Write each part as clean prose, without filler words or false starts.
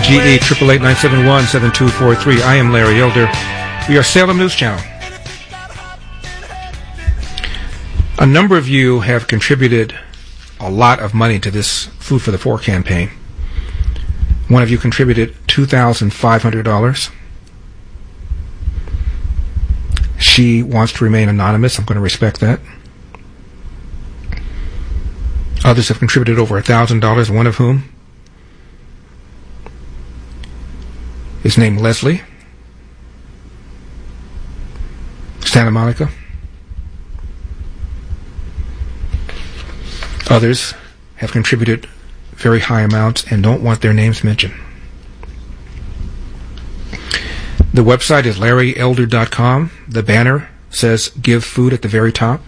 GE 888-971-7243. I am Larry Elder. We are Salem News Channel. A number of you have contributed a lot of money to this Food for the Poor campaign. One of you contributed $2,500. She wants to remain anonymous. I'm going to respect that. Others have contributed over $1,000, one of whom is named Leslie, Santa Monica. Others have contributed very high amounts and don't want their names mentioned. The website is LarryElder.com. The banner says Give Food at the very top.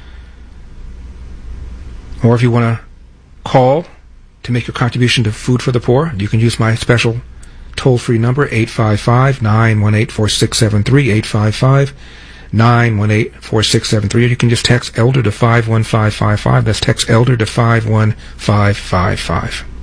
Or if you want to call to make your contribution to Food for the Poor, you can use my special toll-free number, 855-918-4673, 855-918-4673. Or you can just text Elder to 51555. That's text Elder to 51555.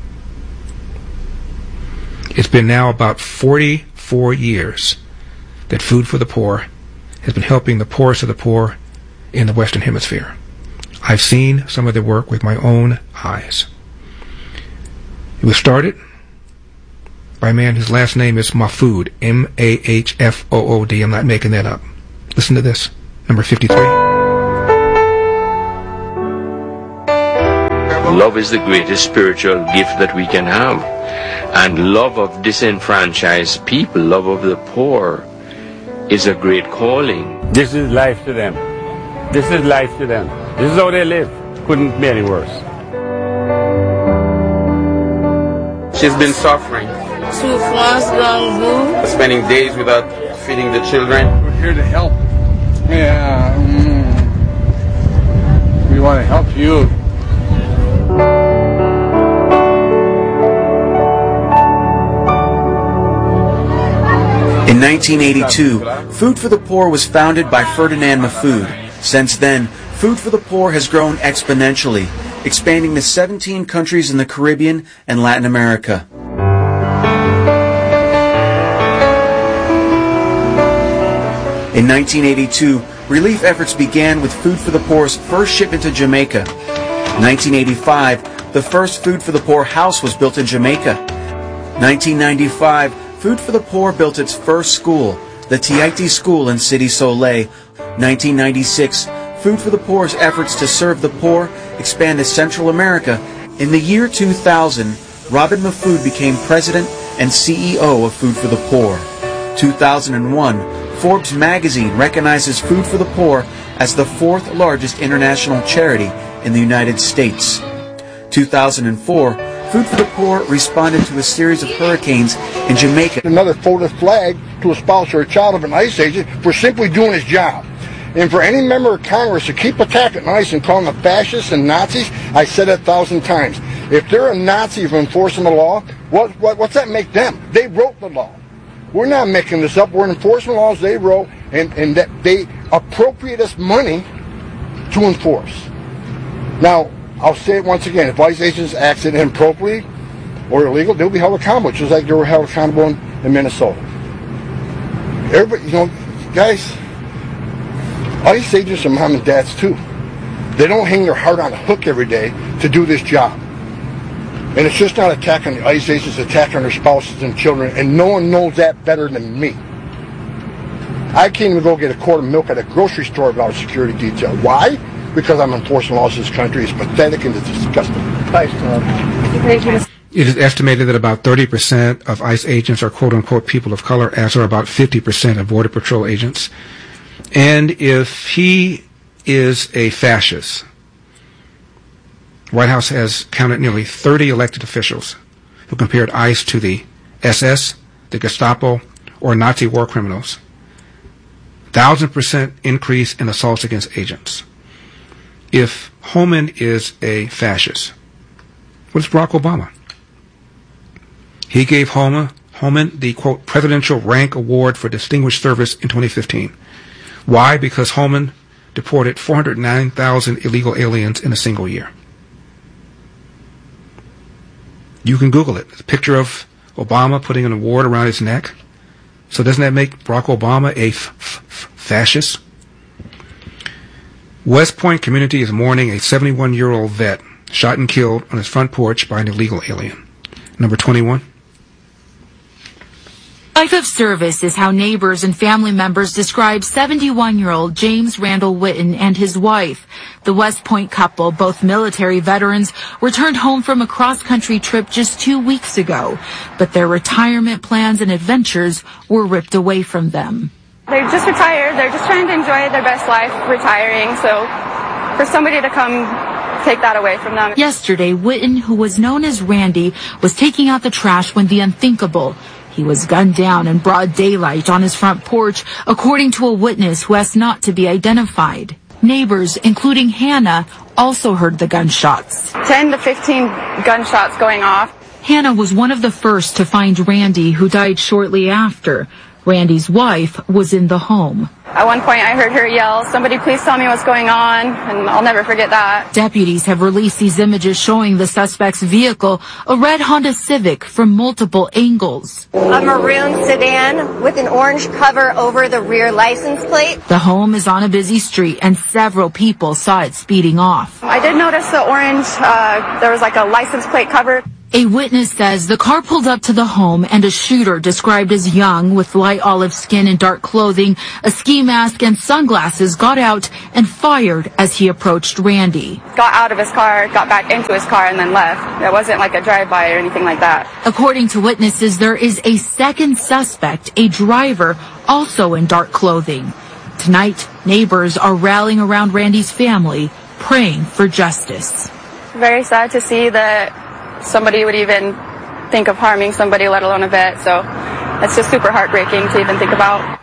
It's been now about 44 years that Food for the Poor has been helping the poorest of the poor in the Western Hemisphere. I've seen some of their work with my own eyes. It was started by a man whose last name is Mahfood, M-A-H-F-O-O-D. I'm not making that up. Listen to this, number 53. Love is the greatest spiritual gift that we can have. And love of disenfranchised people, love of the poor, is a great calling. This is life to them. This is life to them. This is how they live. Couldn't be any worse. She's been suffering. Spending days without feeding the children. We're here to help. Yeah. We want to help you. In 1982, Food for the Poor was founded by Ferdinand Mahfood. Since then, Food for the Poor has grown exponentially, expanding to 17 countries in the Caribbean and Latin America. In 1982, relief efforts began with Food for the Poor's first shipment to Jamaica. In 1985, the first Food for the Poor house was built in Jamaica. 1995, Food for the Poor built its first school, the Tiaiti School in City Soleil. 1996, Food for the Poor's efforts to serve the poor expand to Central America. In the year 2000, Robin Mahfood became president and CEO of Food for the Poor. 2001, Forbes magazine recognizes Food for the Poor as the fourth largest international charity in the United States. 2004, Food for the Poor responded to a series of hurricanes in Jamaica. Another folded flag to a spouse or a child of an ICE agent for simply doing his job. And for any member of Congress to keep attacking ICE and calling them fascists and Nazis, I said it 1,000 times. If they're a Nazi for enforcing the law, what's that make them? They wrote the law. We're not making this up. We're enforcing laws they wrote, and that they appropriate us money to enforce. Now, I'll say it once again. If ICE agents acted inappropriately or illegal, they'll be held accountable, just like they were held accountable in Minnesota. Everybody, guys, ICE agents are mom and dads too. They don't hang their heart on a hook every day to do this job. And it's just not attacking the ICE agents, it's attacking their spouses and children, and no one knows that better than me. I can't even go get a quart of milk at a grocery store without a security detail. Why? Because I'm enforcing laws in this country. It's pathetic and it's disgusting. Thank you. It is estimated that about 30% of ICE agents are quote-unquote people of color, as are about 50% of Border Patrol agents. And if he is a fascist, White House has counted nearly 30 elected officials who compared ICE to the SS, the Gestapo, or Nazi war criminals. 1,000% increase in assaults against agents. If Homan is a fascist, what is Barack Obama? He gave Homan the, quote, Presidential Rank Award for Distinguished Service in 2015. Why? Because Homan deported 409,000 illegal aliens in a single year. You can Google it. It's a picture of Obama putting an award around his neck. So doesn't that make Barack Obama a fascist? West Point community is mourning a 71-year-old vet shot and killed on his front porch by an illegal alien. Number 21. Life of service is how neighbors and family members describe 71-year-old James Randall Witten and his wife. The West Point couple, both military veterans, returned home from a cross-country trip just 2 weeks ago, but their retirement plans and adventures were ripped away from them. They're just retired. They're just trying to enjoy their best life retiring, so for somebody to come take that away from them. Yesterday, Witten, who was known as Randy, was taking out the trash when the unthinkable. He was gunned down in broad daylight on his front porch, according to a witness who asked not to be identified. Neighbors, including Hannah, also heard the gunshots. 10 to 15 gunshots going off. Hannah was one of the first to find Randy, who died shortly after. Randy's wife was in the home. At one point, I heard her yell, "Somebody please tell me what's going on," and I'll never forget that. Deputies have released these images showing the suspect's vehicle, a red Honda Civic, from multiple angles. A maroon sedan with an orange cover over the rear license plate. The home is on a busy street, and several people saw it speeding off. I did notice the orange, there was like a license plate cover. A witness says the car pulled up to the home and a shooter described as young with light olive skin and dark clothing, a ski mask and sunglasses got out and fired as he approached Randy. Got out of his car, got back into his car and then left. It wasn't like a drive-by or anything like that. According to witnesses, there is a second suspect, a driver, also in dark clothing. Tonight, neighbors are rallying around Randy's family, praying for justice. Very sad to see that somebody would even think of harming somebody, let alone a vet. So it's just super heartbreaking to even think about.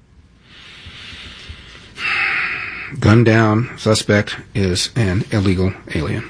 Gunned down suspect is an illegal alien.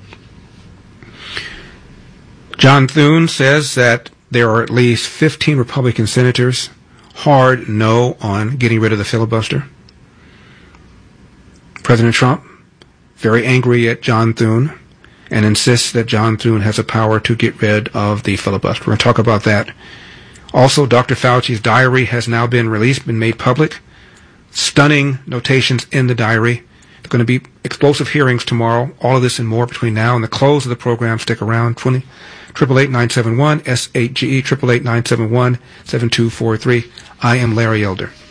John Thune says that there are at least 15 Republican senators hard no on getting rid of the filibuster. President Trump, very angry at John Thune, and insists that John Thune has the power to get rid of the filibuster. We're going to talk about that. Also, Dr. Fauci's diary has now been released, been made public. Stunning notations in the diary. There's going to be explosive hearings tomorrow. All of this and more between now and the close of the program. Stick around. 888-971-SHGE, 888-971-7243. I am Larry Elder.